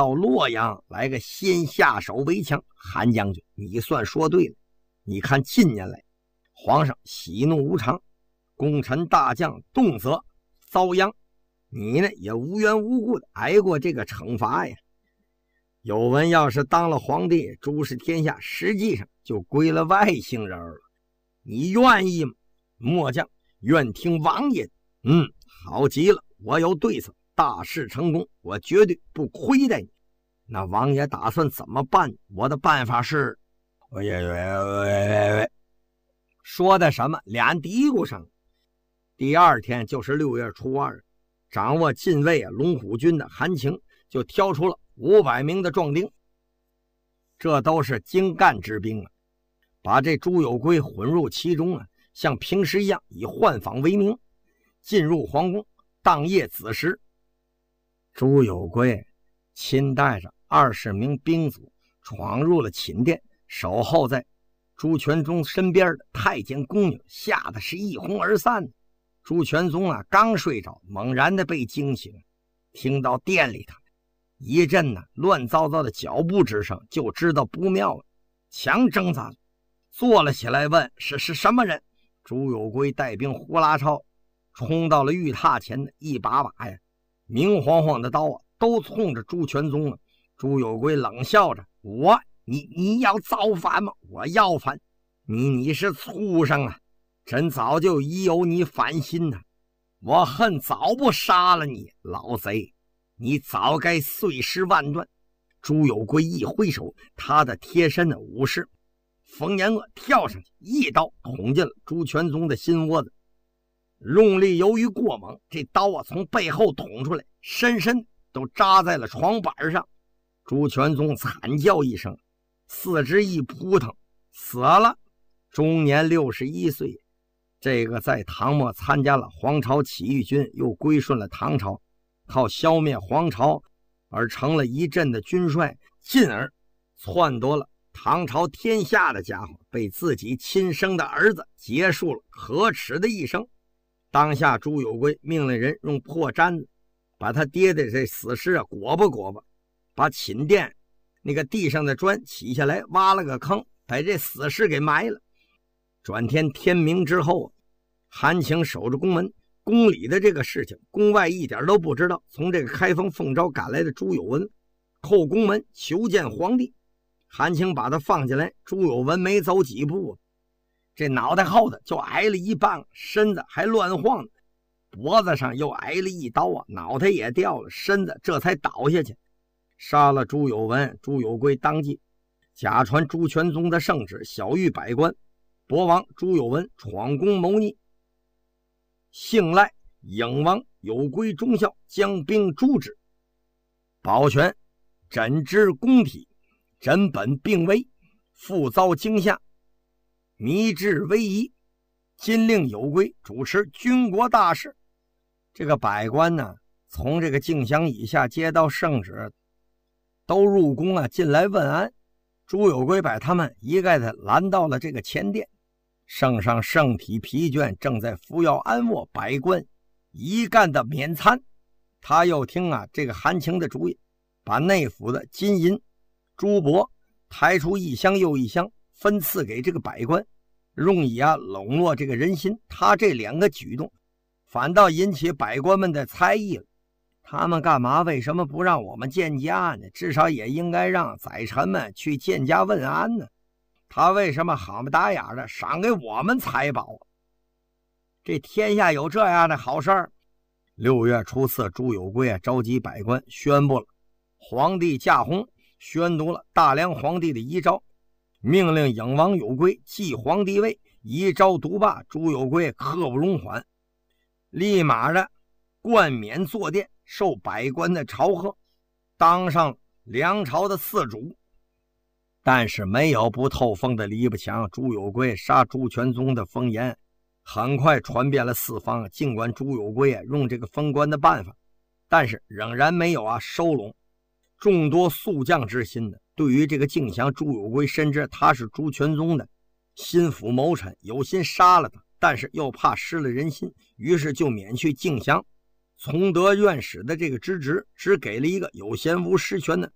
到洛阳来个先下手为强。韩将军，你算说对了。你看近年来皇上喜怒无常，功臣大将动辄遭殃，你呢也无缘无故的挨过这个惩罚呀。有闻要是当了皇帝，诸事天下实际上就归了外星人了。你愿意吗？末将愿听王爷。好极了，我有对策，大事成功，我绝对不亏待你。那王爷打算怎么办？我的办法是……说的什么？脸嘀咕上。第二天就是6月初2，掌握禁卫龙虎军的韩情就挑出了500名的壮丁，这都是精干之兵啊，把这朱有圭混入其中啊，像平时一样以换访为名，进入皇宫，当夜子时。朱有圭亲带着20名兵卒闯入了寝殿，守候在朱全忠身边的太监宫女吓得是一哄而散。朱全忠啊刚睡着，猛然的被惊醒，听到店里头一阵乱糟糟的脚步之声，就知道不妙了，强挣扎坐了起来，问是什么人。朱有圭带兵呼啦超冲到了御榻前的一把把呀明晃晃的刀啊都冲着朱全忠了。朱有圭冷笑着，你要造反吗？我要反，你是畜生啊，朕早就已有你反心了，我恨早不杀了你，老贼，你早该碎尸万段。朱有圭一挥手，他的贴身的武士冯延鄂跳上去，一刀捅进了朱全忠的心窝子。用力由于过猛，这刀啊从背后捅出来，深深都扎在了床板上。朱全忠惨叫一声，四肢一扑腾，死了，终年61岁。这个在唐末参加了黄巢起义军，又归顺了唐朝，靠消灭黄巢而成了一阵的军帅，进而篡夺了唐朝天下的家伙，被自己亲生的儿子结束了可耻的一生。当下朱有圭命令人用破毡子把他爹的这死尸啊裹吧，把寝殿那个地上的砖起下来，挖了个坑，把这死尸给埋了。转天天明之后，韩情守着宫门，宫里的这个事情宫外一点都不知道。从这个开封奉诏赶来的朱有文叩宫门求见皇帝，韩情把他放进来，朱有文没走几步，这脑袋后头就挨了一棒，身子还乱晃，脖子上又挨了一刀啊，脑袋也掉了，身子这才倒下去。杀了朱有文，朱有圭当即假传朱全忠的圣旨，晓谕百官，博王朱有文闯宫谋逆，幸赖颖王有归忠孝，将兵诛之，保全朕之宫体，朕本病危，复遭惊吓，迷至危疑，今令有归主持军国大事。这个百官呢，从这个敬祥以下接到圣旨，都入宫啊进来问安。朱有圭把他们一概的拦到了这个前殿，圣上圣体疲倦，正在服药安卧，百官一干的免餐。他又听这个韩情的主意，把内府的金银珠帛抬出一箱又一箱，分赐给这个百官，用以笼络这个人心。他这2个举动反倒引起百官们的猜疑了。他们干嘛？为什么不让我们见驾呢？至少也应该让宰臣们去见驾问安呢。他为什么好不打眼的赏给我们财宝？这天下有这样的好事儿？6月初4，朱有圭召集百官，宣布了皇帝驾薨，宣读了大梁皇帝的遗诏，命令颖王有圭继皇帝位，遗诏独罢。朱有圭刻不容缓，立马的冠冕坐殿，受百官的朝贺，当上梁朝的嗣主。但是没有不透风的篱笆墙，朱有圭杀朱全忠的风言很快传遍了四方。尽管朱有圭用这个封官的办法，但是仍然没有收拢众多宿将之心的。对于这个敬祥，朱有圭深知他是朱全忠的心腹谋臣，有心杀了他，但是又怕失了人心，于是就免去敬祥从德院使的这个职，只给了一个有闲无实权的